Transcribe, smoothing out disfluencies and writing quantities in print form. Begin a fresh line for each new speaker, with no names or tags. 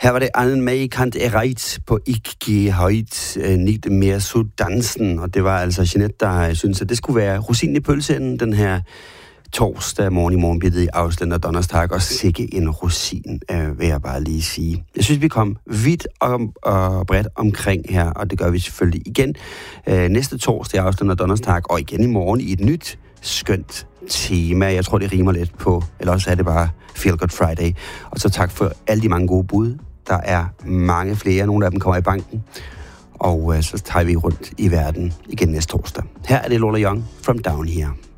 Her var det Allen May Kant Ereit på Ikke Højt, Nicht Mehr so dansen, og det var altså Jeanette, der synes, at det skulle være rosinen i pølseenden, den her torsdag morgen i morgenbittet i Ausland og Donnerstag, og sikke en rosin, vil jeg bare lige sige. Jeg synes, vi kom vidt og bredt omkring her, og det gør vi selvfølgelig igen næste torsdag i Ausland og Donnerstag, og igen i morgen i et nyt, skønt tema. Jeg tror, det rimer lidt på, eller også er det bare Feel Good Friday. Og så tak for alle de mange gode bud. Der er mange flere, nogle af dem kommer i banken, og så tager vi rundt i verden igen næste torsdag. Her er det Lola Young from Down Here.